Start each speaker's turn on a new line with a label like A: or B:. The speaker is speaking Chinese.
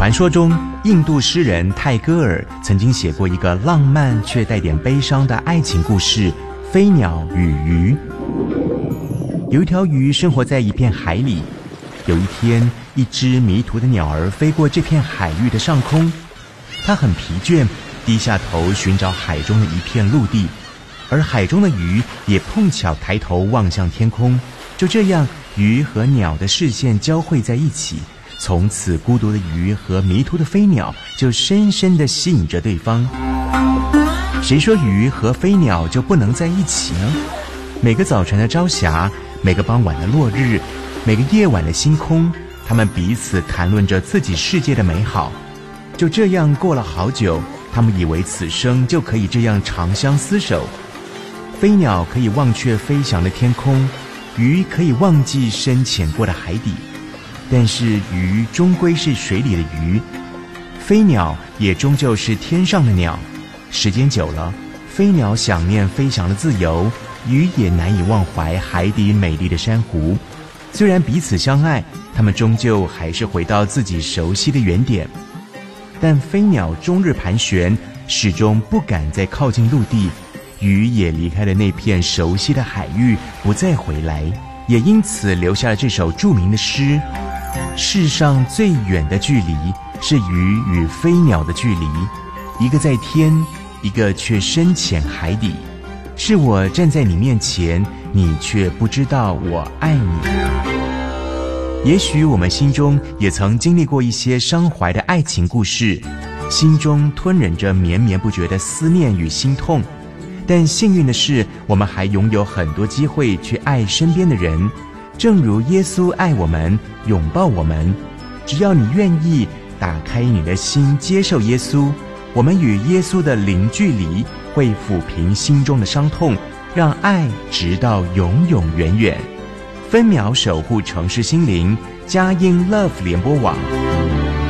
A: 传说中，印度诗人泰戈尔曾经写过一个浪漫却带点悲伤的爱情故事《飞鸟与鱼》。有一条鱼生活在一片海里，有一天，一只迷途的鸟儿飞过这片海域的上空，它很疲倦，低下头寻找海中的一片陆地，而海中的鱼也碰巧抬头望向天空。就这样，鱼和鸟的视线交汇在一起，从此孤独的鱼和迷途的飞鸟就深深地吸引着对方。谁说鱼和飞鸟就不能在一起呢？每个早晨的朝霞，每个傍晚的落日，每个夜晚的星空，他们彼此谈论着自己世界的美好。就这样过了好久，他们以为此生就可以这样长相厮守。飞鸟可以忘却飞翔的天空，鱼可以忘记深潜过的海底，但是鱼终归是水里的鱼，飞鸟也终究是天上的鸟。时间久了，飞鸟想念飞翔的自由，鱼也难以忘怀海底美丽的珊瑚。虽然彼此相爱，它们终究还是回到自己熟悉的原点。但飞鸟终日盘旋，始终不敢再靠近陆地，鱼也离开了那片熟悉的海域，不再回来，也因此留下了这首著名的诗：世上最远的距离，是鱼与飞鸟的距离，一个在天，一个却深潜海底，是我站在你面前，你却不知道我爱你。也许我们心中也曾经历过一些伤怀的爱情故事，心中吞忍着绵绵不绝的思念与心痛，但幸运的是，我们还拥有很多机会去爱身边的人，正如耶稣爱我们，拥抱我们。只要你愿意打开你的心，接受耶稣，我们与耶稣的零距离，会抚平心中的伤痛，让爱直到永永远远。分秒守护城市心灵，佳音 Love 联播网。